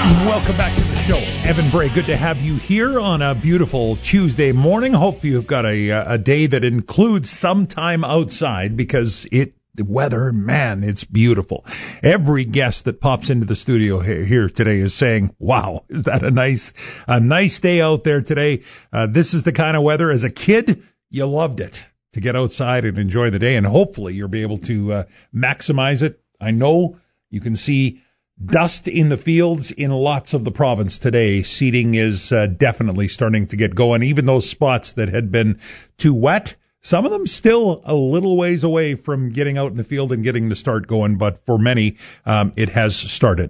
Welcome back to the show. Evan Bray, good to have you here on a beautiful Tuesday morning. Hope you've got a day that includes some time outside because the weather, man, it's beautiful. Every guest that pops into the studio here today is saying, wow, is that a nice day out there today? This is the kind of weather as a kid, you loved it to get outside and enjoy the day. And hopefully you'll be able to maximize it. I know you can see dust in the fields in lots of the province today. Seeding is definitely starting to get going. Even those spots that had been too wet, some of them still a little ways away from getting out in the field and getting the start going. But for many, it has started.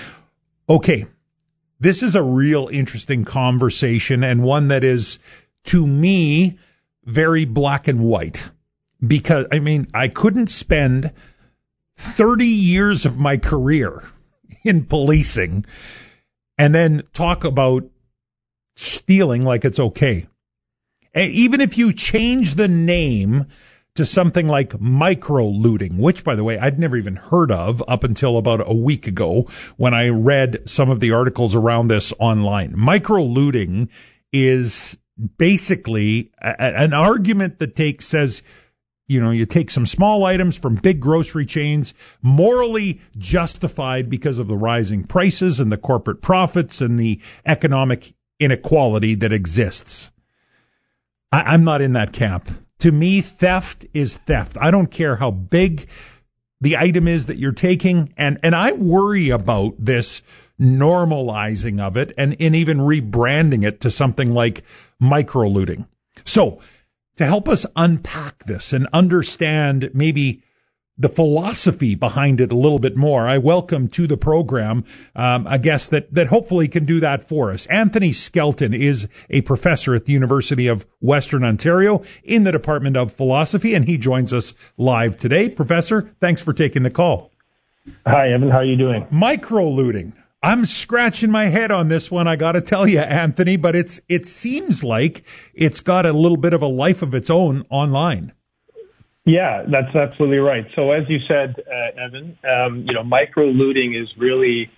Okay, this is a real interesting conversation and one that is, to me, very black and white. Because, I couldn't spend 30 years of my career in policing and then talk about stealing like it's okay. And even if you change the name to something like micro looting, which, by the way, I'd never even heard of up until about a week ago when I read some of the articles around this online. Micro looting is basically an argument that says, you take some small items from big grocery chains, morally justified because of the rising prices and the corporate profits and the economic inequality that exists. I'm not in that camp. To me, theft is theft. I don't care how big the item is that you're taking. And I worry about this normalizing of it and even rebranding it to something like micro looting. So, to help us unpack this and understand maybe the philosophy behind it a little bit more, I welcome to the program a guest that hopefully can do that for us. Anthony Skelton is a professor at the University of Western Ontario in the Department of Philosophy, and he joins us live today. Professor, thanks for taking the call. Hi, Evan. How are you doing? Micro-looting. I'm scratching my head on this one, I got to tell you, Anthony, but it seems like it's got a little bit of a life of its own online. Yeah, that's absolutely right. So as you said, Evan, micro-looting is really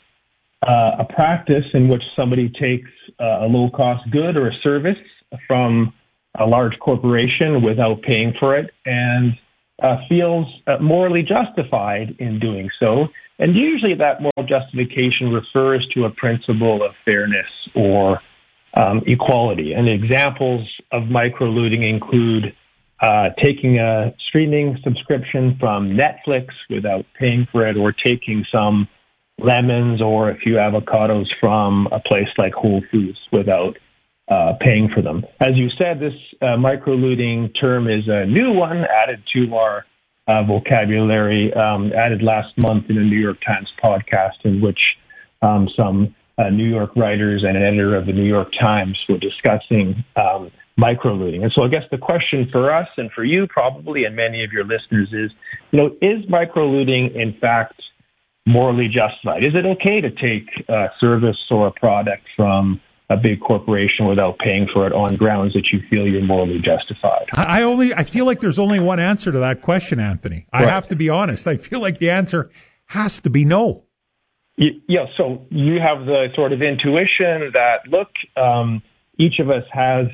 a practice in which somebody takes a low-cost good or a service from a large corporation without paying for it and feels morally justified in doing so. And usually that moral justification refers to a principle of fairness or equality. And examples of micro-looting include taking a streaming subscription from Netflix without paying for it, or taking some lemons or a few avocados from a place like Whole Foods without paying for them. As you said, this micro-looting term is a new one added to our vocabulary, added last month in a New York Times podcast in which some New York writers and an editor of the New York Times were discussing micro-looting. And so I guess the question for us and for you probably and many of your listeners is micro-looting in fact morally justified? Is it okay to take a service or a product from a big corporation without paying for it on grounds that you feel you're morally justified? I feel like there's only one answer to that question, Anthony. I have to be honest. I feel like the answer has to be no. Yeah, so you have the sort of intuition that, look, each of us has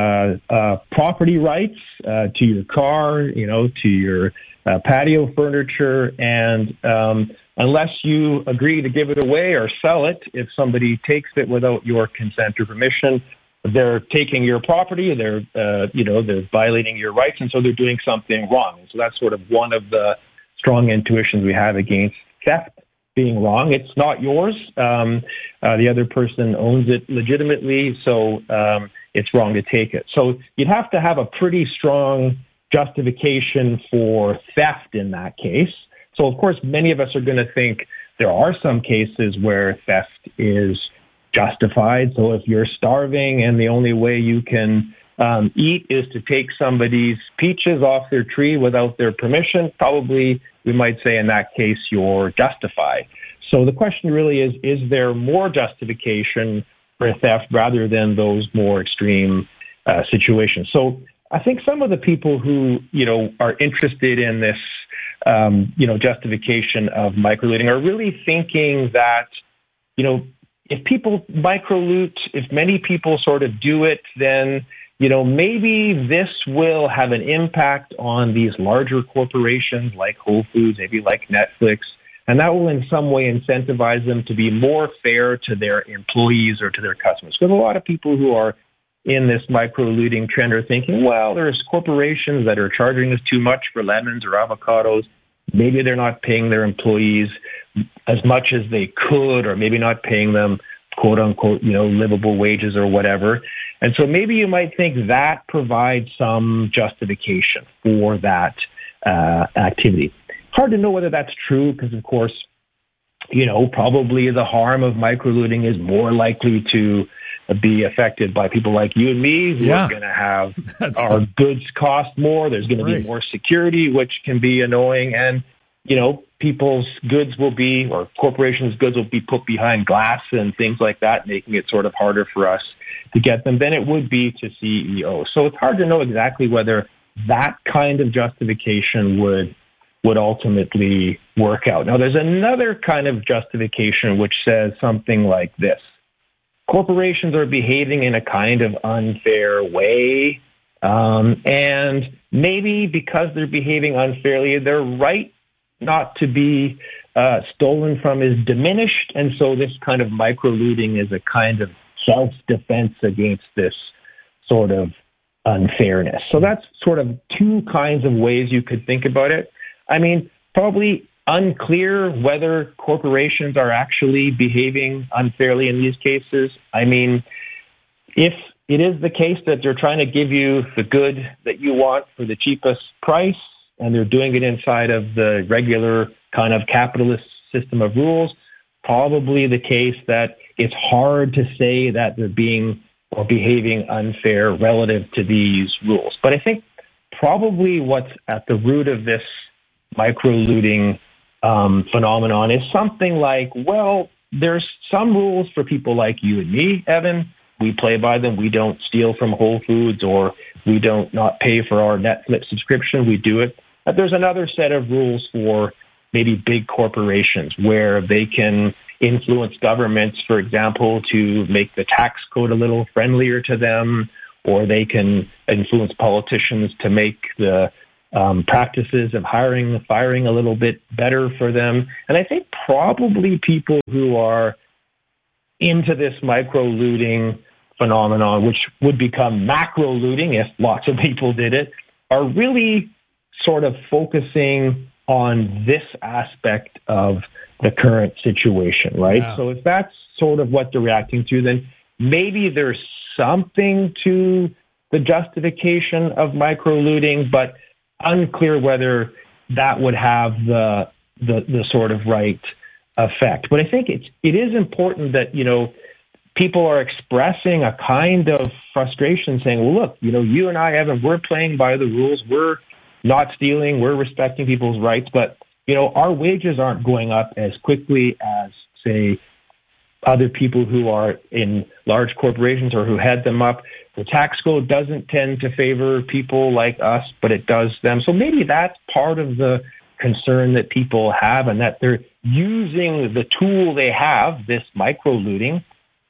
property rights to your car, to your patio furniture, and unless you agree to give it away or sell it, if somebody takes it without your consent or permission, they're taking your property, they're violating your rights, and so they're doing something wrong. And so that's sort of one of the strong intuitions we have against theft being wrong. It's not yours. The other person owns it legitimately, so it's wrong to take it. So you'd have to have a pretty strong justification for theft in that case. So, of course, many of us are going to think there are some cases where theft is justified. So if you're starving and the only way you can eat is to take somebody's peaches off their tree without their permission, probably we might say in that case you're justified. So the question really is there more justification for theft rather than those more extreme situations? So I think some of the people who, are interested in this, justification of microlooting are really thinking that, if people microloot, if many people sort of do it, then, maybe this will have an impact on these larger corporations like Whole Foods, maybe like Netflix, and that will in some way incentivize them to be more fair to their employees or to their customers. Because a lot of people who are in this micro-looting trend are thinking, well, there's corporations that are charging us too much for lemons or avocados. Maybe they're not paying their employees as much as they could, or maybe not paying them, quote unquote, livable wages or whatever. And so maybe you might think that provides some justification for that activity. Hard to know whether that's true because, of course, probably the harm of microlooting is more likely to be affected by people like you and me who are going to have our goods cost more. There's going to be more security, which can be annoying. And, people's goods will be, or corporations' goods will be put behind glass and things like that, making it sort of harder for us to get them than it would be to CEOs. So it's hard to know exactly whether that kind of justification would ultimately work out. Now, there's another kind of justification which says something like this. Corporations are behaving in a kind of unfair way, and maybe because they're behaving unfairly, their right not to be stolen from is diminished, and so this kind of microlooting is a kind of self-defense against this sort of unfairness. So that's sort of two kinds of ways you could think about it. I mean, probably unclear whether corporations are actually behaving unfairly in these cases. I mean, if it is the case that they're trying to give you the good that you want for the cheapest price, and they're doing it inside of the regular kind of capitalist system of rules, probably the case that it's hard to say that they're being or behaving unfair relative to these rules. But I think probably what's at the root of this micro-looting phenomenon is something like, well, there's some rules for people like you and me, Evan. We play by them. We don't steal from Whole Foods, or we don't not pay for our Netflix subscription. We do it. But there's another set of rules for maybe big corporations where they can influence governments, for example, to make the tax code a little friendlier to them, or they can influence politicians to make the practices of hiring and firing a little bit better for them. And I think probably people who are into this micro-looting phenomenon, which would become macro-looting if lots of people did it, are really sort of focusing on this aspect of the current situation, right? Yeah. So if that's sort of what they're reacting to, then maybe there's something to the justification of micro-looting, but unclear whether that would have the sort of right effect. But I think it is important that, people are expressing a kind of frustration saying, well, look, you and I, Evan, we're playing by the rules. We're not stealing. We're respecting people's rights. But, our wages aren't going up as quickly as, say, other people who are in large corporations or who head them up. The tax code doesn't tend to favor people like us, but it does them. So maybe that's part of the concern that people have, and that they're using the tool they have, this micro-looting,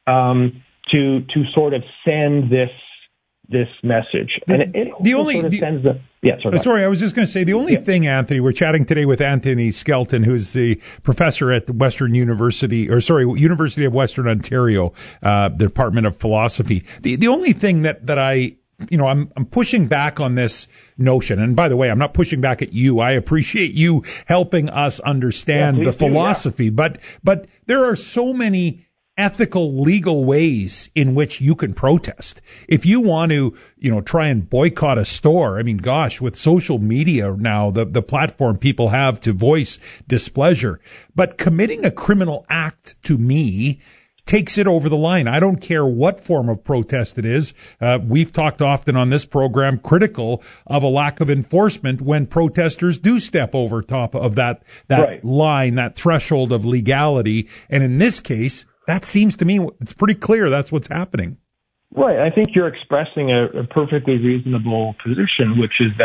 to sort of send this message. And it sends the... Yeah, sorry, I was just going to say the only thing, Anthony, we're chatting today with Anthony Skelton, who's the professor at the University of Western Ontario, the Department of Philosophy. The only thing that I'm pushing back on this notion, and by the way, I'm not pushing back at you. I appreciate you helping us understand the philosophy, but there are so many ethical, legal ways in which you can protest. If you want to, try and boycott a store, I mean, gosh, with social media now, the platform people have to voice displeasure. But committing a criminal act, to me, takes it over the line. I don't care what form of protest it is. We've talked often on this program critical of a lack of enforcement when protesters do step over top of that right line, that threshold of legality. And in this case, that seems to me, it's pretty clear that's what's happening. Right. I think you're expressing a perfectly reasonable position, which is that,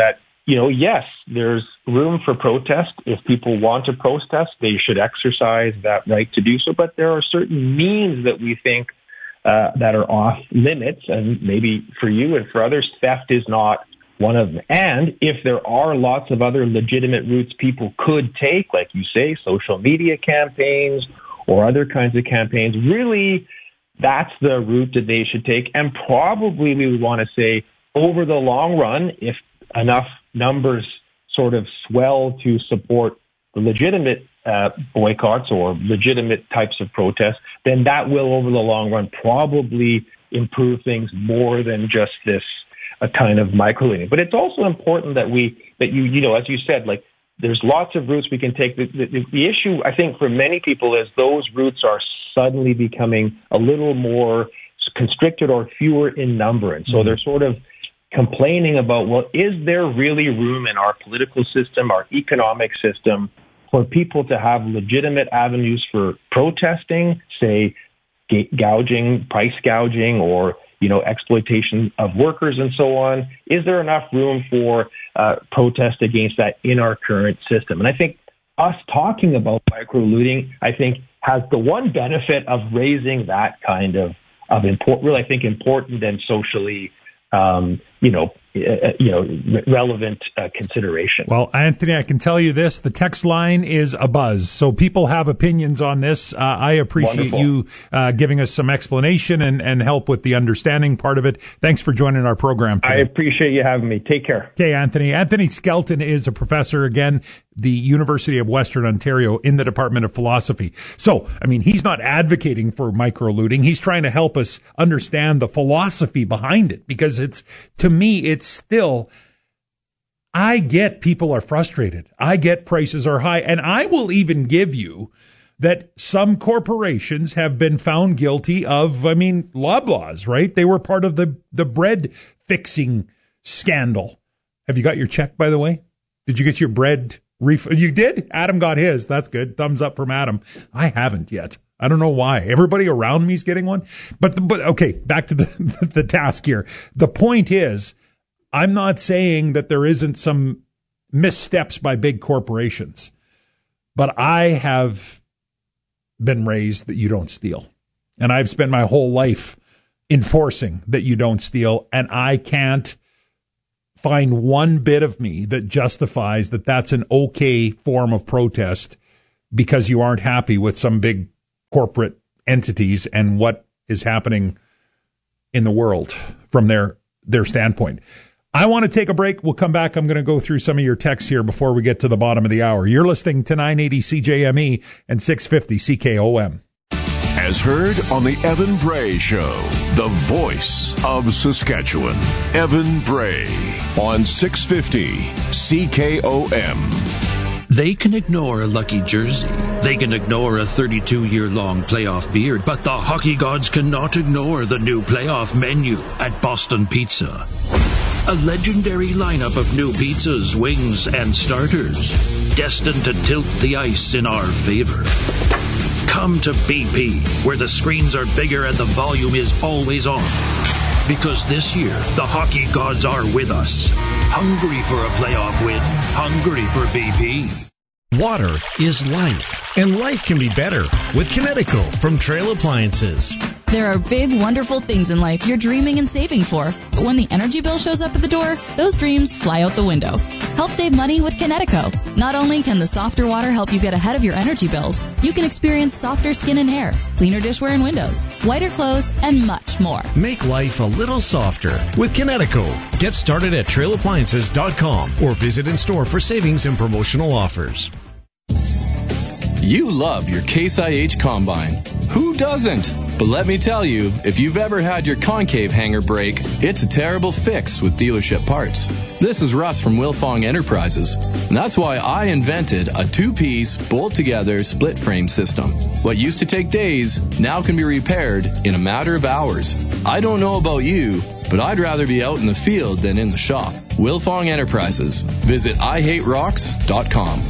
yes, there's room for protest. If people want to protest, they should exercise that right to do so. But there are certain means that we think that are off limits, and maybe for you and for others, theft is not one of them. And if there are lots of other legitimate routes people could take, like you say, social media campaigns or other kinds of campaigns, really, that's the route that they should take. And probably we would want to say, over the long run, if enough numbers sort of swell to support the legitimate boycotts or legitimate types of protests, then that will, over the long run, probably improve things more than just this a kind of microlooting. But it's also important that you as you said, like, there's lots of routes we can take. The issue, I think, for many people is those routes are suddenly becoming a little more constricted or fewer in number. And so they're sort of complaining about, well, is there really room in our political system, our economic system, for people to have legitimate avenues for protesting, say, gouging, price gouging, or exploitation of workers and so on? Is there enough room for protest against that in our current system? And I think us talking about microlooting, I think, has the one benefit of raising that kind of important and socially relevant consideration. Well, Anthony, I can tell you this, the text line is abuzz. So people have opinions on this. I appreciate you giving us some explanation and help with the understanding part of it. Thanks for joining our program today. I appreciate you having me. Take care. Okay, Anthony. Anthony Skelton is a professor, again, the University of Western Ontario in the Department of Philosophy. So, he's not advocating for microlooting. He's trying to help us understand the philosophy behind it, because to me, it's still, I get people are frustrated. I get prices are high. And I will even give you that some corporations have been found guilty of, Loblaws, right? They were part of the bread fixing scandal. Have you got your check, by the way? Did you get your bread refund? You did? Adam got his. That's good. Thumbs up from Adam. I haven't yet. I don't know why. Everybody around me is getting one. But okay, back to the task here. The point is, I'm not saying that there isn't some missteps by big corporations, but I have been raised that you don't steal. And I've spent my whole life enforcing that you don't steal, and I can't find one bit of me that justifies that that's an okay form of protest because you aren't happy with some big corporate entities and what is happening in the world from their standpoint. I want to take a break. We'll come back. I'm going to go through some of your texts here before we get to the bottom of the hour. You're listening to 980 CJME and 650 CKOM. As heard on the Evan Bray Show, the voice of Saskatchewan. Evan Bray on 650 CKOM. They can ignore a lucky jersey. They can ignore a 32-year-long playoff beard. But the hockey gods cannot ignore the new playoff menu at Boston Pizza. A legendary lineup of new pizzas, wings, and starters, destined to tilt the ice in our favor. Come to BP, where the screens are bigger and the volume is always on. Because this year, the hockey gods are with us. Hungry for a playoff win. Hungry for BP. Water is life, and life can be better with Kinetico from Trail Appliances. There are big, wonderful things in life you're dreaming and saving for. But when the energy bill shows up at the door, those dreams fly out the window. Help save money with Kinetico. Not only can the softer water help you get ahead of your energy bills, you can experience softer skin and hair, cleaner dishware and windows, whiter clothes, and much more. Make life a little softer with Kinetico. Get started at trailappliances.com or visit in store for savings and promotional offers. You love your Case IH Combine. Who doesn't? But let me tell you, if you've ever had your concave hanger break, it's a terrible fix with dealership parts. This is Russ from Wilfong Enterprises. And that's why I invented a two-piece, bolt-together, split-frame system. What used to take days now can be repaired in a matter of hours. I don't know about you, but I'd rather be out in the field than in the shop. Wilfong Enterprises. Visit IHateRocks.com.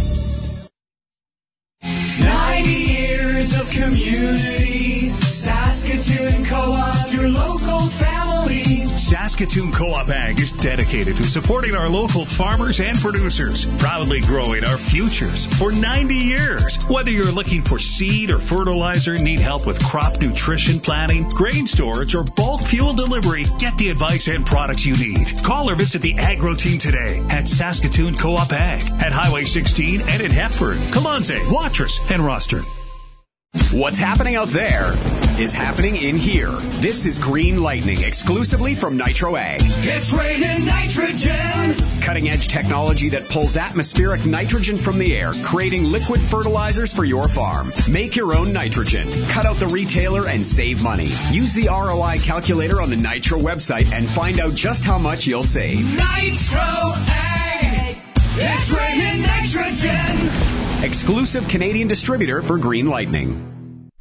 90 years of community, Saskatoon Co-op, your local family. Saskatoon Co-op Ag is dedicated to supporting our local farmers and producers, proudly growing our futures for 90 years. Whether you're looking for seed or fertilizer, need help with crop nutrition planning, grain storage, or bulk fuel delivery, get the advice and products you need. Call or visit the Agro team today at Saskatoon Co-op Ag at Highway 16 and in Hepburn, Kalanze, Watrous, and Rosthern. What's happening out there is happening in here. This is Green Lightning, exclusively from Nitro Ag. It's raining nitrogen. Cutting-edge technology that pulls atmospheric nitrogen from the air, creating liquid fertilizers for your farm. Make your own nitrogen. Cut out the retailer and save money. Use the ROI calculator on the Nitro website and find out just how much you'll save. Nitro Ag. It's raining nitrogen. Exclusive Canadian distributor for Green Lightning.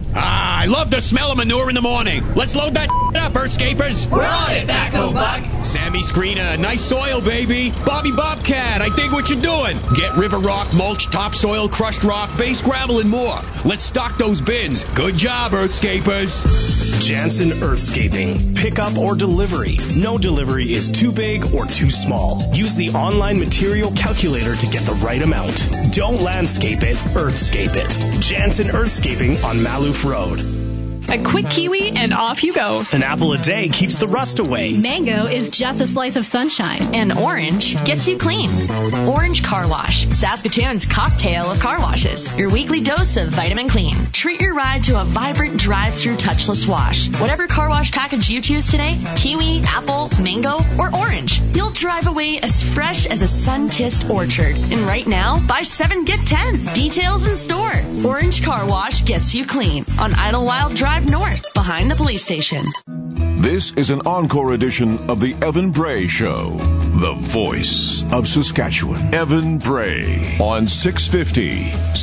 I love the smell of manure in the morning. Let's load that up, Earthscapers. We're on it, Backhoe Buck. Sammy Screener, nice soil, baby. Bobby Bobcat, I think what you're doing. Get river rock, mulch, topsoil, crushed rock, base gravel, and more. Let's stock those bins. Good job, Earthscapers. Jansen Earthscaping. Pickup or delivery. No delivery is too big or too small. Use the online material calculator to get the right amount. Don't landscape it, Earthscape it. Jansen Earthscaping on Maloof Road. A quick kiwi and off you go. An apple a day keeps the rust away. Mango is just a slice of sunshine. And orange gets you clean. Orange Car Wash, Saskatoon's cocktail of car washes. Your weekly dose of vitamin clean. Treat your ride to a vibrant drive-through touchless wash. Whatever car wash package you choose today, kiwi, apple, mango, or orange, you'll drive away as fresh as a sun-kissed orchard. And right now, buy 7, get 10. Details in store. Orange Car Wash gets you clean on Idlewild Drive North, behind the police station. This is an encore edition of the Evan Bray Show, the voice of Saskatchewan. Evan Bray on 650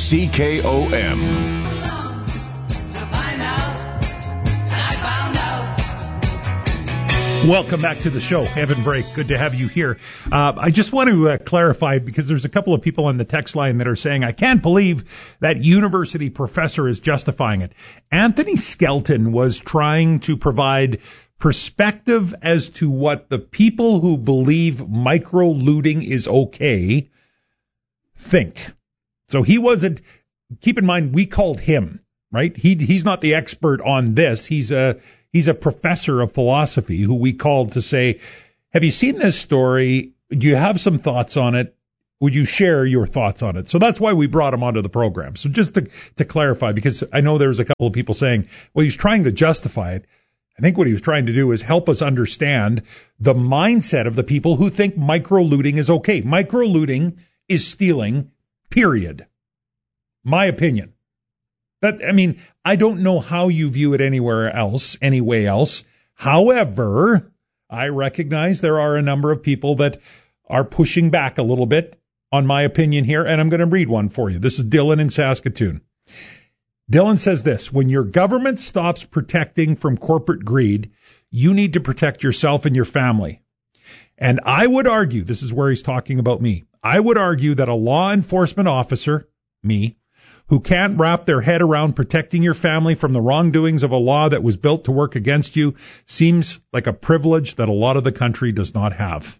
CKOM. Welcome back to the show, Evan Bray. Good to have you here. I just want to clarify, because there's a couple of people on the text line that are saying, I can't believe that university professor is justifying it. Anthony Skelton was trying to provide perspective as to what the people who believe micro-looting is okay think. So he wasn't, keep in mind, we called him, right? He's not the expert on this. He's a professor of philosophy who we called to say, have you seen this story? Do you have some thoughts on it? Would you share your thoughts on it? So that's why we brought him onto the program. So just to clarify, because I know there was a couple of people saying, well, he's trying to justify it. I think what he was trying to do is help us understand the mindset of the people who think micro-looting is okay. Micro-looting is stealing, period. My opinion. I don't know how you view it anywhere else, any way else. However, I recognize there are a number of people that are pushing back a little bit on my opinion here, and I'm going to read one for you. This is Dylan in Saskatoon. Dylan says this: when your government stops protecting from corporate greed, you need to protect yourself and your family. And I would argue, this is where he's talking about me, I would argue that a law enforcement officer, me, who can't wrap their head around protecting your family from the wrongdoings of a law that was built to work against you seems like a privilege that a lot of the country does not have.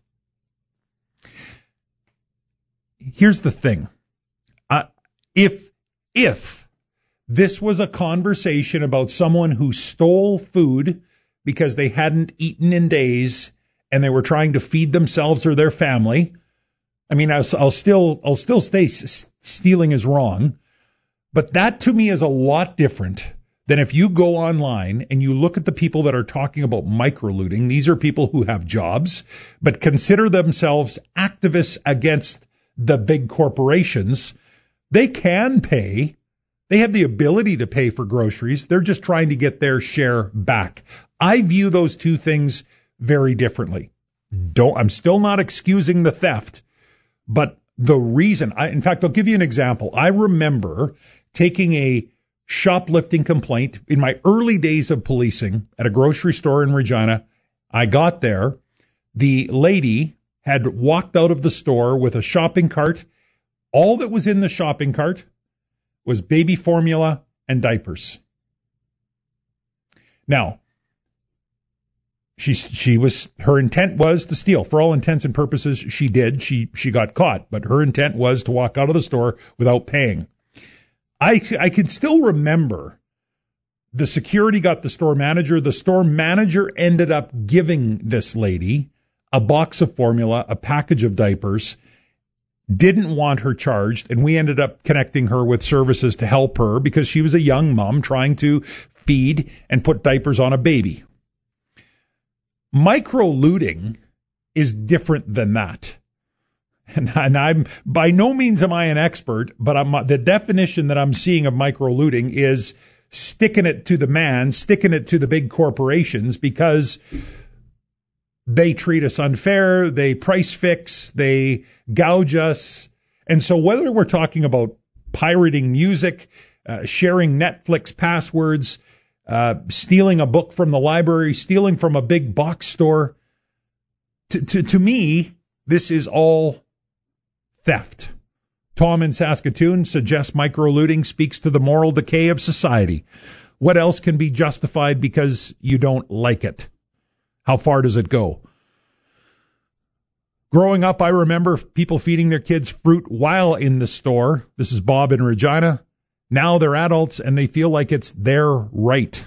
Here's the thing. If this was a conversation about someone who stole food because they hadn't eaten in days and they were trying to feed themselves or their family, I'll still say stealing is wrong. But that to me is a lot different than if you go online and you look at the people that are talking about micro-looting. These are people who have jobs, but consider themselves activists against the big corporations. They can pay. They have the ability to pay for groceries. They're just trying to get their share back. I view those two things very differently. I'm still not excusing the theft, but the reason, in fact, I'll give you an example. I remember taking a shoplifting complaint in my early days of policing at a grocery store in Regina. I got there. The lady had walked out of the store with a shopping cart. All that was in the shopping cart was baby formula, and diapers. Now, her intent was to steal. For all intents and purposes, she did. She got caught, but her intent was to walk out of the store without paying. I can still remember the security got the store manager. The store manager ended up giving this lady a box of formula, a package of diapers, didn't want her charged, and we ended up connecting her with services to help her because she was a young mom trying to feed and put diapers on a baby. Micro-looting is different than that. And I'm by no means am I an expert, but the definition that I'm seeing of micro-looting is sticking it to the man, sticking it to the big corporations because they treat us unfair, they price fix, they gouge us. And so whether we're talking about pirating music, sharing Netflix passwords, stealing a book from the library, stealing from a big box store, to me, this is all theft. Tom in Saskatoon suggests micro-looting speaks to the moral decay of society. What else can be justified because you don't like it? How far does it go? Growing up, I remember people feeding their kids fruit while in the store. This is Bob in Regina. Now they're adults and they feel like it's their right.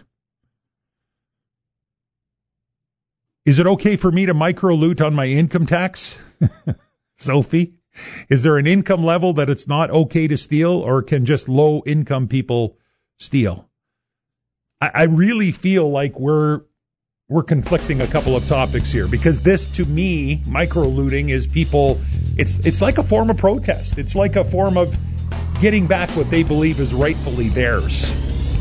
Is it okay for me to micro-loot on my income tax? Sophie? Is there an income level that it's not okay to steal, or can just low-income people steal? I really feel like we're conflicting a couple of topics here, because this, to me, micro-looting is people, it's like a form of protest. It's like a form of getting back what they believe is rightfully theirs.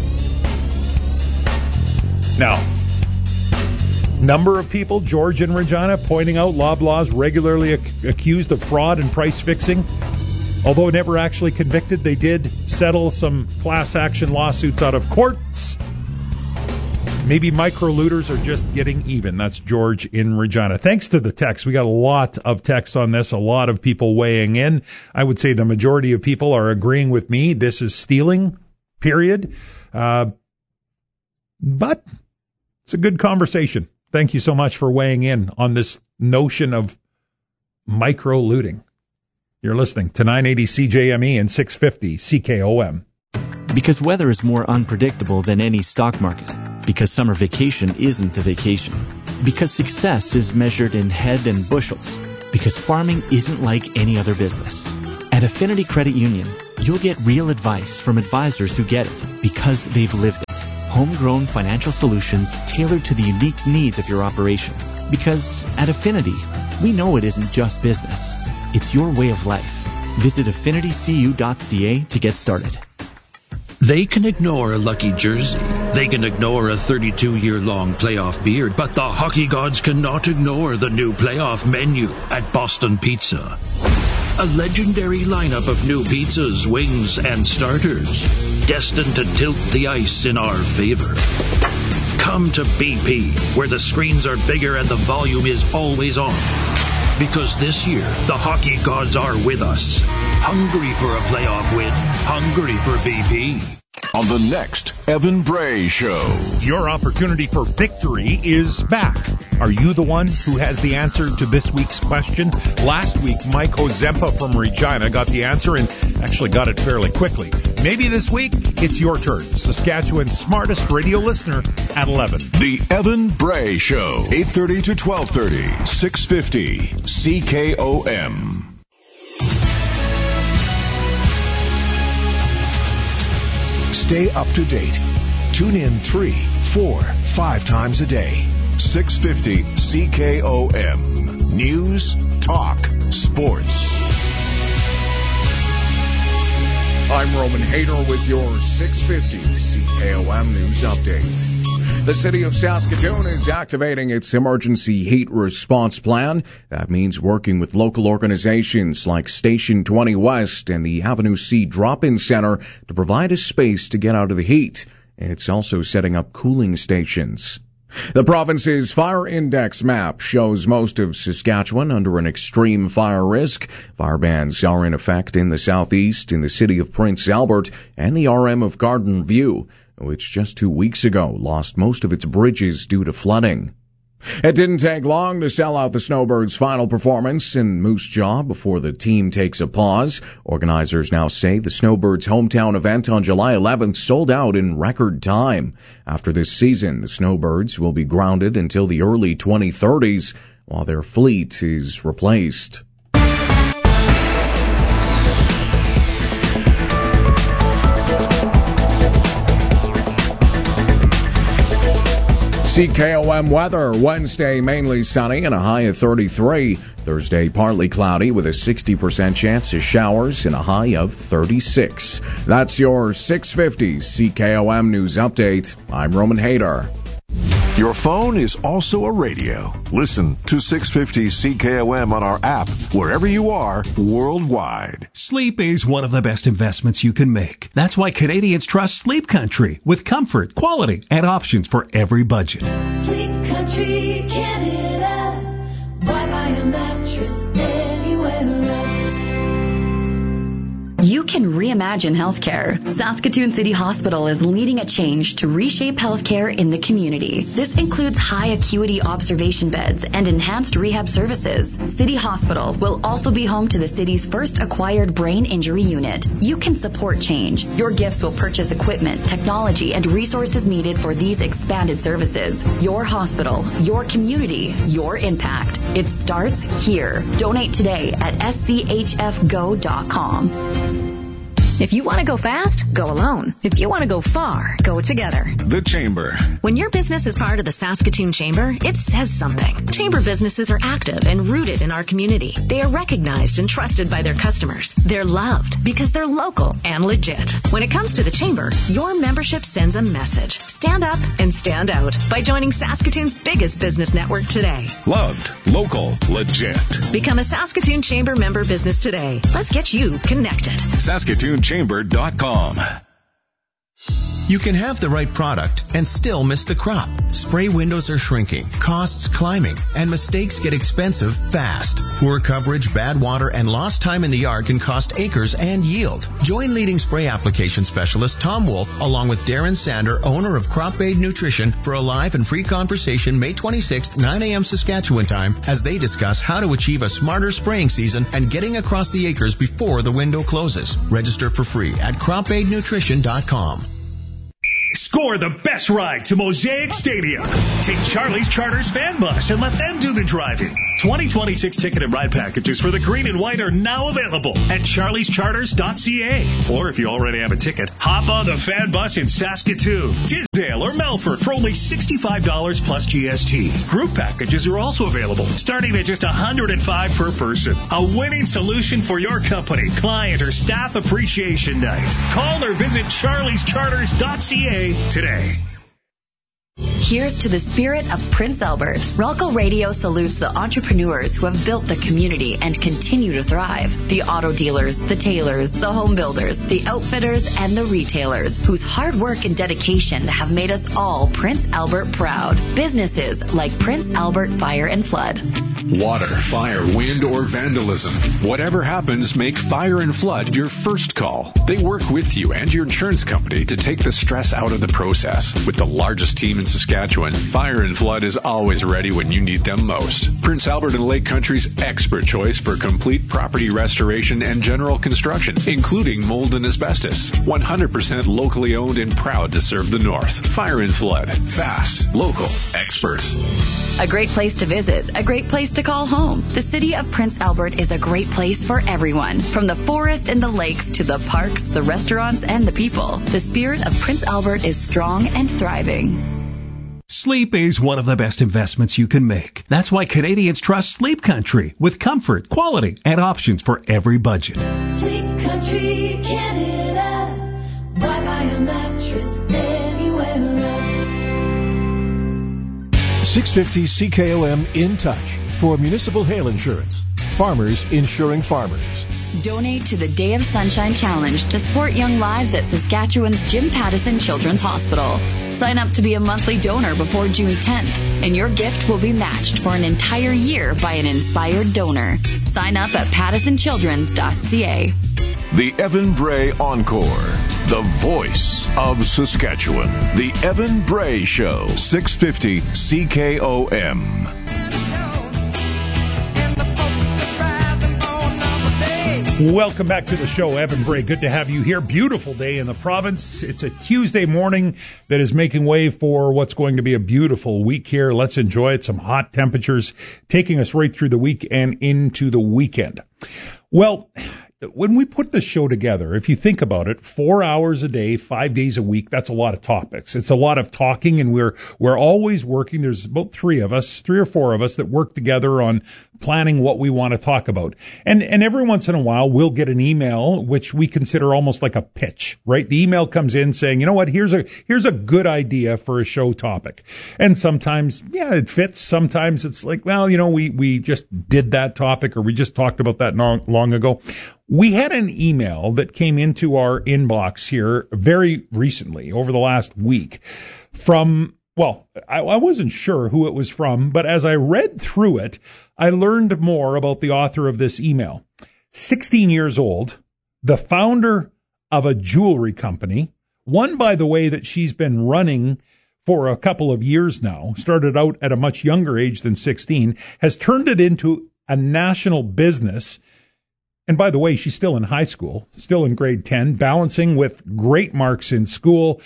Now, number of people, George in Regina, pointing out Loblaws regularly accused of fraud and price fixing. Although never actually convicted, they did settle some class action lawsuits out of courts. Maybe micro-looters are just getting even. That's George in Regina. Thanks to the text. We got a lot of texts on this, a lot of people weighing in. I would say the majority of people are agreeing with me. This is stealing, period. But it's a good conversation. Thank you so much for weighing in on this notion of micro-looting. You're listening to 980 CJME and 650 CKOM. Because weather is more unpredictable than any stock market. Because summer vacation isn't a vacation. Because success is measured in head and bushels. Because farming isn't like any other business. At Affinity Credit Union, you'll get real advice from advisors who get it because they've lived it. Homegrown financial solutions tailored to the unique needs of your operation. Because at Affinity, we know it isn't just business. It's your way of life. Visit affinitycu.ca to get started. They can ignore a lucky jersey. They can ignore a 32-year-long playoff beard. But the hockey gods cannot ignore the new playoff menu at Boston Pizza. A legendary lineup of new pizzas, wings, and starters, destined to tilt the ice in our favor. Come to BP, where the screens are bigger and the volume is always on. Because this year, the hockey gods are with us. Hungry for a playoff win. Hungry for BP. On the next Evan Bray Show. Your opportunity for victory is back. Are you the one who has the answer to this week's question? Last week, Mike Ozempa from Regina got the answer and actually got it fairly quickly. Maybe this week, it's your turn. Saskatchewan's smartest radio listener at 11. The Evan Bray Show, 8:30 to 12:30, 650 CKOM. Stay up to date. Tune in 3, 4, 5 times a day. 650 CKOM. News, talk, sports. I'm Roman Hayter with your 650 CKOM News Update. The city of Saskatoon is activating its emergency heat response plan. That means working with local organizations like Station 20 West and the Avenue C Drop-In Center to provide a space to get out of the heat. It's also setting up cooling stations. The province's fire index map shows most of Saskatchewan under an extreme fire risk. Fire bans are in effect in the southeast, in the city of Prince Albert, and the RM of Garden View, which just 2 weeks ago lost most of its bridges due to flooding. It didn't take long to sell out the Snowbirds' final performance in Moose Jaw before the team takes a pause. Organizers now say the Snowbirds' hometown event on July 11th sold out in record time. After this season, the Snowbirds will be grounded until the early 2030s while their fleet is replaced. CKOM weather. Wednesday, mainly sunny and a high of 33. Thursday, partly cloudy with a 60% chance of showers and a high of 36. That's your 650 CKOM News Update. I'm Roman Hayter. Your phone is also a radio. Listen to 650 CKOM on our app, wherever you are, worldwide. Sleep is one of the best investments you can make. That's why Canadians trust Sleep Country with comfort, quality, and options for every budget. Sleep Country, Canada. Why buy a mattress anywhere else? You can reimagine healthcare. Saskatoon City Hospital is leading a change to reshape healthcare in the community. This includes high acuity observation beds and enhanced rehab services. City Hospital will also be home to the city's first acquired brain injury unit. You can support change. Your gifts will purchase equipment, technology, and resources needed for these expanded services. Your hospital, your community, your impact. It starts here. Donate today at schfgo.com. If you want to go fast, go alone. If you want to go far, go together. The Chamber. When your business is part of the Saskatoon Chamber, it says something. Chamber businesses are active and rooted in our community. They are recognized and trusted by their customers. They're loved because they're local and legit. When it comes to the Chamber, your membership sends a message. Stand up and stand out by joining Saskatoon's biggest business network today. Loved, local, legit. Become a Saskatoon Chamber member business today. Let's get you connected. SaskatoonChamber.com. You can have the right product and still miss the crop. Spray windows are shrinking, costs climbing, and mistakes get expensive fast. Poor coverage, bad water, and lost time in the yard can cost acres and yield. Join leading spray application specialist Tom Wolf along with Darren Sander, owner of Crop Aid Nutrition, for a live and free conversation May 26th, 9 a.m. Saskatchewan time, as they discuss how to achieve a smarter spraying season and getting across the acres before the window closes. Register for free at cropaidnutrition.com. Score the best ride to Mosaic Stadium. Take Charlie's Charters fan bus and let them do the driving. 2026 ticket and ride packages for the green and white are now available at charliescharters.ca. Or if you already have a ticket, hop on the fan bus in Saskatoon, Tisdale, or Melfort for only $65 plus GST. Group packages are also available, starting at just $105 per person. A winning solution for your company, client, or staff appreciation night. Call or visit charliescharters.ca today. Here's to the spirit of Prince Albert. Relco Radio salutes the entrepreneurs who have built the community and continue to thrive. The auto dealers, the tailors, the home builders, the outfitters, and the retailers whose hard work and dedication have made us all Prince Albert proud. Businesses like Prince Albert Fire and Flood. Water, fire, wind, or vandalism. Whatever happens, make Fire and Flood your first call. They work with you and your insurance company to take the stress out of the process. With the largest team in Saskatchewan, Fire and Flood is always ready when you need them most. Prince Albert and Lake Country's expert choice for complete property restoration and general construction, including mold and asbestos. 100% locally owned and proud to serve the North. Fire and Flood. Fast, local, expert. A great place to visit, a great place to call home. The city of Prince Albert is a great place for everyone. From the forest and the lakes to the parks, the restaurants, and the people. The spirit of Prince Albert is strong and thriving. Sleep is one of the best investments you can make. That's why Canadians trust Sleep Country with comfort, quality, and options for every budget. Sleep Country, Canada. Why buy a mattress anywhere else? 650 CKOM in touch for municipal hail insurance. Farmers insuring farmers. Donate to the Day of Sunshine Challenge to support young lives at Saskatchewan's Jim Pattison Children's Hospital. Sign up to be a monthly donor before June 10th, and your gift will be matched for an entire year by an inspired donor. Sign up at pattisonchildrens.ca. The Evan Bray Encore. the voice of Saskatchewan. The Evan Bray Show, 650 CKOM. Welcome back to the show, Evan Bray. Good to have you here. Beautiful day in the province. It's a Tuesday morning that is making way for what's going to be a beautiful week here. Let's enjoy it. Some hot temperatures taking us right through the week and into the weekend. Well, when we put the show together, if you think about it, 4 hours a day, 5 days a week, that's a lot of topics. It's a lot of talking, and we're always working. There's about three or four of us that work together on planning what we want to talk about. And every once in a while, we'll get an email, which we consider almost like a pitch, right? The email comes in saying, you know what, here's a good idea for a show topic. And sometimes, yeah, it fits. Sometimes it's like, well, you know, we just did that topic, or we just talked about that long ago. We had an email that came into our inbox here very recently, over the last week, from, well, I wasn't sure who it was from, but as I read through it, I learned more about the author of this email. 16 years old, the founder of a jewelry company, one, by the way, that she's been running for a couple of years now, started out at a much younger age than 16, has turned it into a national business. And by the way, she's still in high school, still in grade 10, balancing with great marks in school.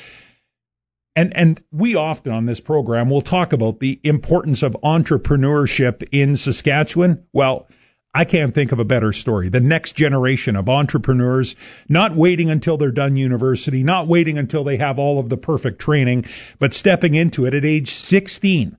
And we often on this program will talk about the importance of entrepreneurship in Saskatchewan. Well, I can't think of a better story. The next generation of entrepreneurs, not waiting until they're done university, not waiting until they have all of the perfect training, but stepping into it at age 16.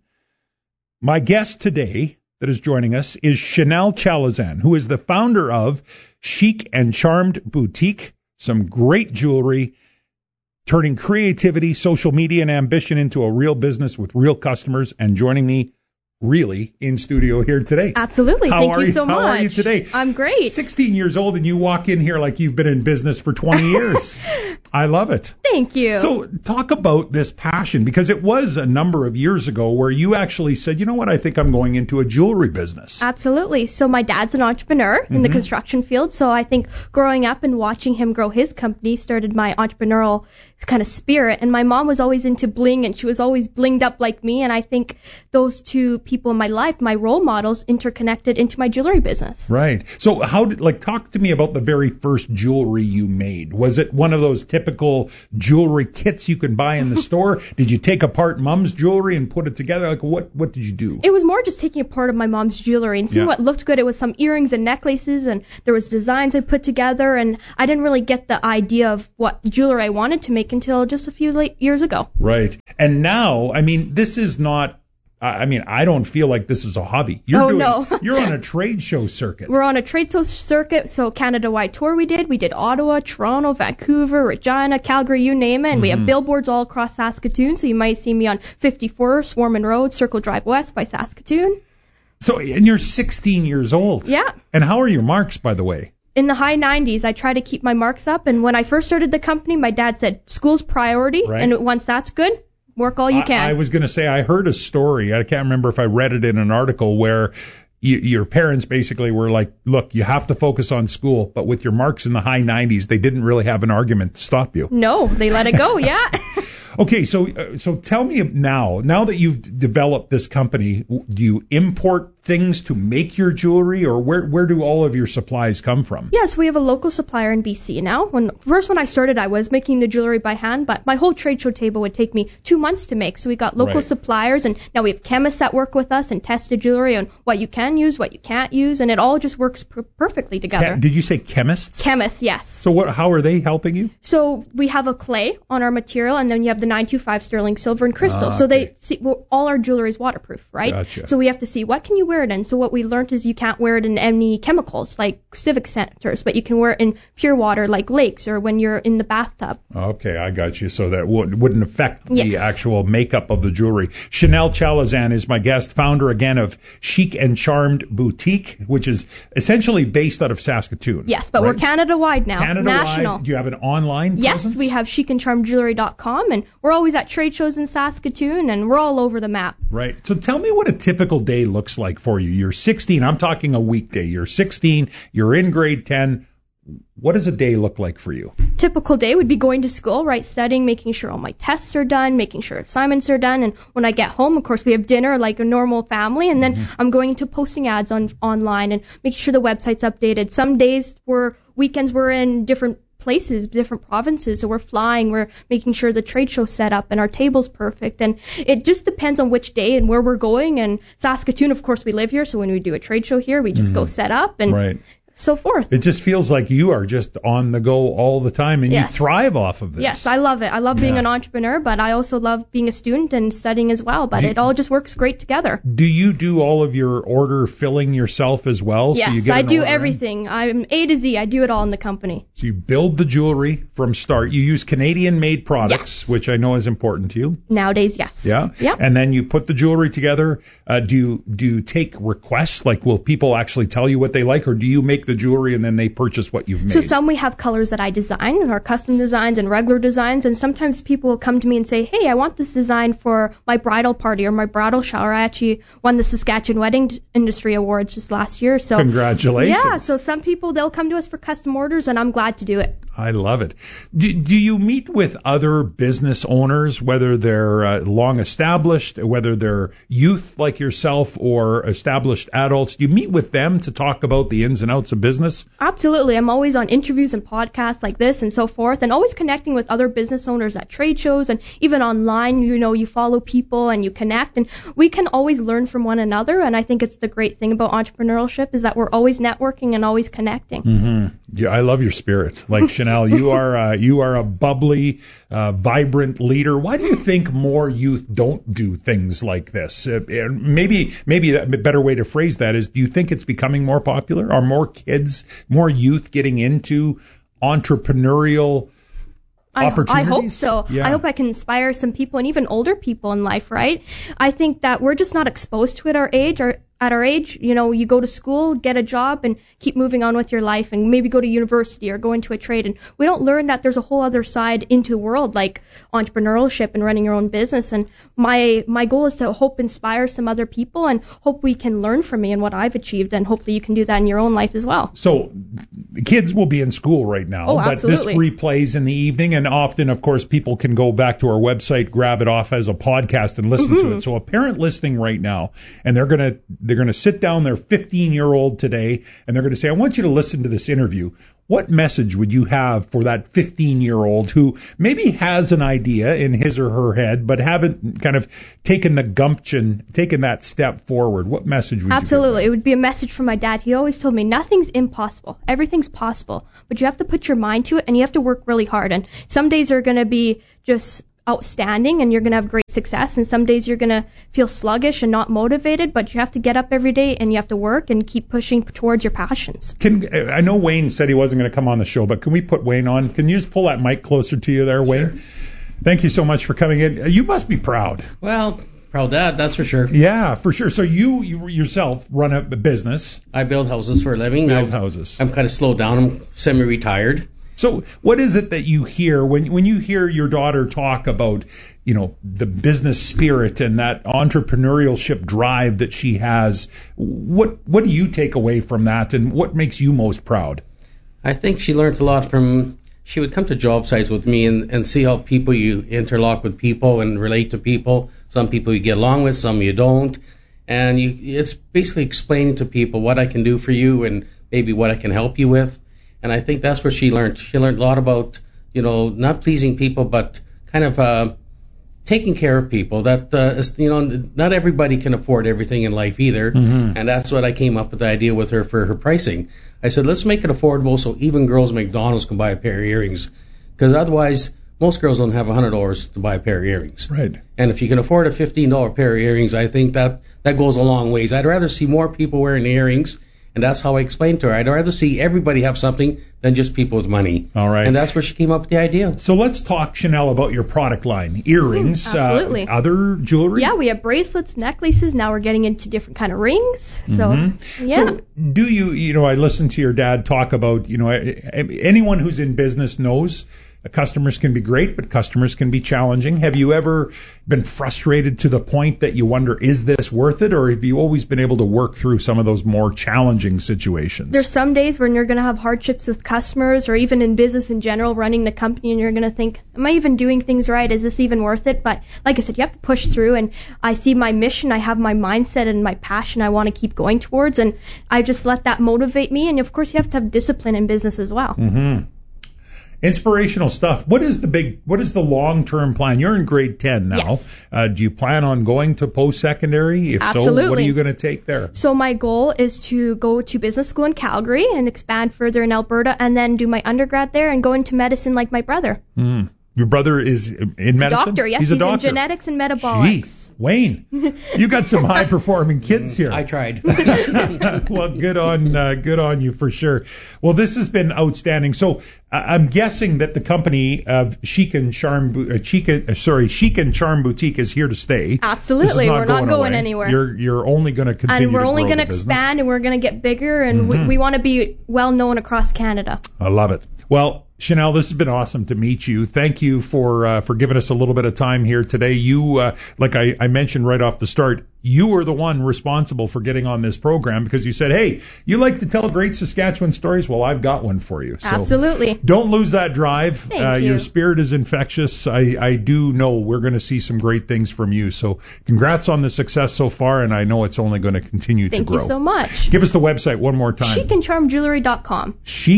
My guest today that is joining us is Chanel Chalazan, who is the founder of Chic and Charmed Boutique, some great jewelry, turning creativity, social media, and ambition into a real business with real customers, and joining me really in studio here today. Absolutely. Thank you so much. How are you today? I'm great. 16 years old, and you walk in here like you've been in business for 20 years. I love it. Thank you. So talk about this passion, because it was a number of years ago where you actually said, you know what, I think I'm going into a jewelry business. Absolutely. So my dad's an entrepreneur in the construction field. So I think growing up and watching him grow his company started my entrepreneurial kind of spirit. And my mom was always into bling, and she was always blinged up like me. And I think those two people in my life, my role models, interconnected into my jewelry business. Right. So talk to me about the very first jewelry you made. Was it one of those typical jewelry kits you can buy in the store? Did you take apart mom's jewelry and put it together? Like what did you do? It was more just taking apart of my mom's jewelry and seeing what looked good. It was some earrings and necklaces, and there was designs I put together, and I didn't really get the idea of what jewelry I wanted to make until just a few years ago. Right. And now, I mean, this is not, I don't feel like this is a hobby. You're on a trade show circuit. We're on a trade show circuit. So Canada-wide tour we did Ottawa, Toronto, Vancouver, Regina, Calgary, you name it. And we have billboards all across Saskatoon. So you might see me on 54, Swarman Road, Circle Drive West by Saskatoon. So, and you're 16 years old. Yeah. And how are your marks, by the way? In the high 90s. I try to keep my marks up. And when I first started the company, my dad said, school's priority. Right. And once that's good, work all you can. I was going to say, I heard a story. I can't remember if I read it in an article where your parents basically were like, look, you have to focus on school. But with your marks in the high 90s, they didn't really have an argument to stop you. No, they let it go. Yeah. Okay, so tell me now that you've developed this company, do you import things to make your jewelry, or where do all of your supplies come from? Yes, we have a local supplier in BC now. When I started, I was making the jewelry by hand, but my whole trade show table would take me 2 months to make. So we got local suppliers, and now we have chemists that work with us and test the jewelry on what you can use, what you can't use, and it all just works perfectly together. Did you say chemists? Chemists, yes. So how are they helping you? So we have a clay on our material, and then you have the 925 sterling silver and crystal. So they see, all our jewelry is waterproof, right? Gotcha. So we have to see what can you wear it in. So what we learned is you can't wear it in any chemicals like civic centers, but you can wear it in pure water like lakes or when you're in the bathtub. Okay, I got you. So that wouldn't affect the actual makeup of the jewelry. Chanel Chalazan is my guest, founder again of Chic and Charmed Boutique, which is essentially based out of Saskatoon. Yes, but we're Canada-wide now. Canada-wide. National. Do you have an online presence? Yes, we have chicandcharmedjewelry.com, and we're always at trade shows in Saskatoon, and we're all over the map. Right. So tell me what a typical day looks like for you. You're 16. I'm talking a weekday. You're 16. You're in grade 10. What does a day look like for you? Typical day would be going to school, right, studying, making sure all my tests are done, making sure assignments are done, and when I get home, of course, we have dinner like a normal family, and then I'm going into posting ads online and making sure the website's updated. Some days weekends we're in different places, different provinces, so we're flying, we're making sure the trade show's set up and our table's perfect, and it just depends on which day and where we're going. And Saskatoon, of course, we live here, so when we do a trade show here, we just go set up and so forth. It just feels like you are just on the go all the time, and you thrive off of this. Yes, I love it. I love being an entrepreneur, but I also love being a student and studying as well, but it all just works great together. Do you do all of your order filling yourself as well? Yes, so you get I do everything. I'm A to Z. I do it all in the company. So you build the jewelry from start. You use Canadian-made products, which I know is important to you. Nowadays, yes. Yeah? And then you put the jewelry together. Do you take requests? Like, will people actually tell you what they like, or do you make the jewelry and then they purchase what you've made? So some we have colors that I design, or custom designs and regular designs, and sometimes people will come to me and say, hey, I want this design for my bridal party or my bridal shower. I actually won the Saskatchewan Wedding Industry Awards just last year. So congratulations. Yeah, so some people, they'll come to us for custom orders, and I'm glad to do it. I love it. Do you meet with other business owners, whether they're long established, whether they're youth like yourself or established adults? Do you meet with them to talk about the ins and outs of business? Absolutely. I'm always on interviews and podcasts like this and so forth, and always connecting with other business owners at trade shows and even online. You know, you follow people and you connect, and we can always learn from one another. And I think it's the great thing about entrepreneurship is that we're always networking and always connecting. Yeah, I love your spirit. Like Chanel, you are a bubbly, vibrant leader. Why do you think more youth don't do things like this? Maybe a better way to phrase that is, do you think it's becoming more popular? Are more kids, more youth getting into entrepreneurial opportunities? I hope so. Yeah. I hope I can inspire some people, and even older people in life, right? I think that we're just not exposed to it at our age. You know, you go to school, get a job, and keep moving on with your life, and maybe go to university or go into a trade. And we don't learn that there's a whole other side into the world, like entrepreneurship and running your own business. And my goal is to hope inspire some other people, and hope we can learn from me and what I've achieved, and hopefully you can do that in your own life as well. So kids will be in school right now, but this replays in the evening, and often, of course, people can go back to our website, grab it off as a podcast, and listen to it. So a parent listening right now, and they're gonna sit down their 15-year-old today, and they're going to say, I want you to listen to this interview. What message would you have for that 15-year-old who maybe has an idea in his or her head, but haven't kind of taken the gumption, taken that step forward? What message would you give them? It would be a message from my dad. He always told me nothing's impossible. Everything's possible. But you have to put your mind to it, and you have to work really hard. And some days are going to be just outstanding and you're going to have great success, and some days you're going to feel sluggish and not motivated, but you have to get up every day and you have to work and keep pushing towards your passions. I know Wayne said he wasn't going to come on the show, but can we put Wayne on? Can you just pull that mic closer to you there, Wayne? Sure. Thank you so much for coming in. You must be proud. Well, proud dad, that's for sure. Yeah, for sure. So you yourself run a business. I build houses for a living. I'm kind of slowed down. I'm semi-retired. So what is it that you hear when you hear your daughter talk about, you know, the business spirit and that entrepreneurship drive that she has? What do you take away from that, and what makes you most proud? I think she learns a lot from, she would come to job sites with me and see how you interlock with people and relate to people. Some people you get along with, some you don't. And it's basically explaining to people what I can do for you and maybe what I can help you with. And I think that's what she learned. She learned a lot about, you know, not pleasing people, but kind of taking care of people. That, you know, not everybody can afford everything in life either. Mm-hmm. And that's what I came up with the idea with her for her pricing. I said, let's make it affordable so even girls at McDonald's can buy a pair of earrings. Because otherwise, most girls don't have $100 to buy a pair of earrings. Right. And if you can afford a $15 pair of earrings, I think that goes a long ways. I'd rather see more people wearing earrings. And that's how I explained to her. I'd rather see everybody have something than just people with money. All right. And that's where she came up with the idea. So let's talk, Chanel, about your product line. Earrings. Absolutely. Other jewelry? Yeah, we have bracelets, necklaces. Now we're getting into different kind of rings. So, yeah. So do you know, I listened to your dad talk about, you know, anyone who's in business knows Customers can be great, but customers can be challenging. Have you ever been frustrated to the point that you wonder, is this worth it? Or have you always been able to work through some of those more challenging situations? There's some days when you're going to have hardships with customers or even in business in general, running the company, and you're going to think, am I even doing things right? Is this even worth it? But like I said, you have to push through, and I see my mission, I have my mindset and my passion I want to keep going towards, and I just let that motivate me. And of course, you have to have discipline in business as well. Mm-hmm. Inspirational stuff. What is the long-term plan? You're in grade 10 now. Yes. Do you plan on going to post-secondary? If Absolutely. so, what are you going to take there? So my goal is to go to business school in Calgary and expand further in Alberta, and then do my undergrad there and go into medicine like my brother. Mm. Your brother is in medicine? Doctor, yes. He's a doctor. In genetics and metabolics. Jeez. Wayne, you got some high-performing kids here. I tried. Well, good on you for sure. Well, this has been outstanding. So I'm guessing that the company of Chic and Charm Boutique is here to stay. Absolutely, we're not going anywhere. You're only going to continue. And we're only going to expand, and we're going to get bigger, and we want to be well known across Canada. I love it. Well, Chanel, this has been awesome to meet you. Thank you for giving us a little bit of time here today. You, like I mentioned right off the start, you were the one responsible for getting on this program because you said, hey, you like to tell great Saskatchewan stories? Well, I've got one for you. So absolutely. Don't lose that drive. Thank you. Your spirit is infectious. I do know we're going to see some great things from you. So congrats on the success so far, and I know it's only going to continue to grow. Thank you so much. Give us the website one more time. chicandcharmedjewelry.com.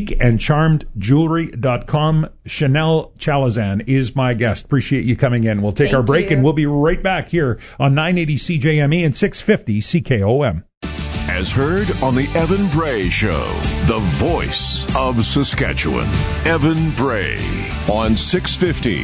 chicandcharmedjewelry.com. Chanel Chalazan is my guest. Appreciate you coming in. We'll take our break, and we'll be right back here on 980 CJME and 650 CKOM. As heard on the Evan Bray Show, the voice of Saskatchewan. Evan Bray on 650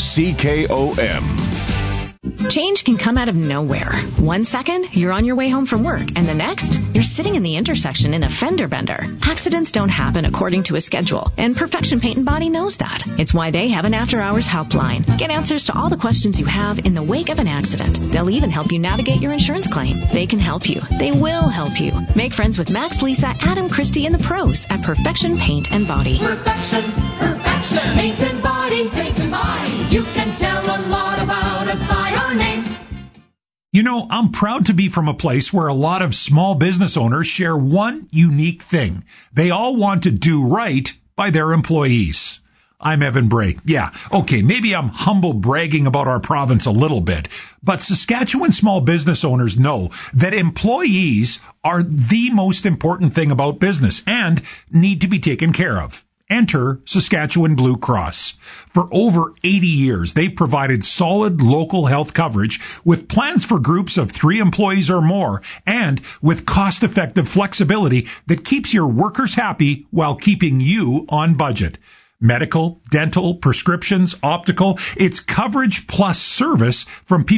CKOM. Change can come out of nowhere. 1 second, you're on your way home from work, and the next, you're sitting in the intersection in a fender bender. Accidents don't happen according to a schedule, and Perfection Paint and Body knows that. It's why they have an after-hours helpline. Get answers to all the questions you have in the wake of an accident. They'll even help you navigate your insurance claim. They can help you. They will help you. Make friends with Max, Lisa, Adam, Christy, and the pros at Perfection Paint and Body. Perfection, paint and body, paint and body. You can tell a lot about us by our name. You know, I'm proud to be from a place where a lot of small business owners share one unique thing. They all want to do right by their employees. I'm Evan Bray. Yeah, okay, maybe I'm humble bragging about our province a little bit, but Saskatchewan small business owners know that employees are the most important thing about business and need to be taken care of. Enter Saskatchewan Blue Cross. For over 80 years, they've provided solid local health coverage with plans for groups of 3 employees or more and with cost-effective flexibility that keeps your workers happy while keeping you on budget. Medical, dental, prescriptions, optical, it's coverage plus service from people